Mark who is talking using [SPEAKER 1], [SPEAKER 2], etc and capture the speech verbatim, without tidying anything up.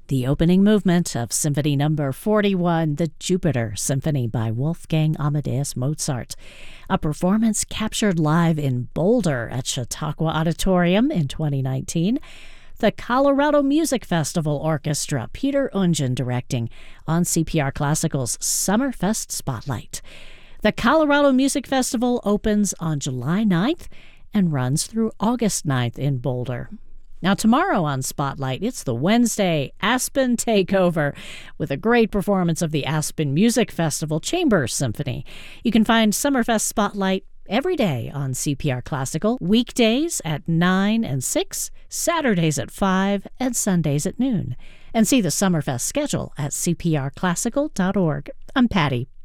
[SPEAKER 1] The opening movement of Symphony Number forty-one, the Jupiter Symphony by Wolfgang Amadeus Mozart, a performance captured live in Boulder at Chautauqua Auditorium in twenty nineteen. The Colorado Music Festival Orchestra, Peter Ungen directing on C P R Classical's Summerfest Spotlight. The Colorado Music Festival opens on July ninth and runs through August ninth in Boulder. Now tomorrow on Spotlight, it's the Wednesday Aspen Takeover with a great performance of the Aspen Music Festival Chamber Symphony. You can find Summerfest Spotlight every day on C P R Classical, weekdays at nine and six, Saturdays at five, and Sundays at noon. And see the Summerfest schedule at c p r classical dot org. I'm Patty.